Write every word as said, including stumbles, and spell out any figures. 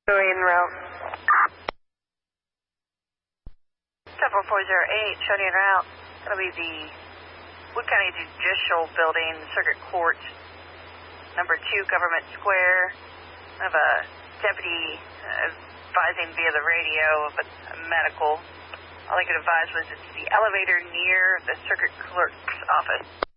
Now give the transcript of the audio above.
En route. seven four zero eight, showing en route. That'll be the Wood County Judicial Building, Circuit Court, number two, Government Square. I have a deputy uh, advising via the radio of a, a medical. All I could advise was it's the elevator near the circuit clerk's office.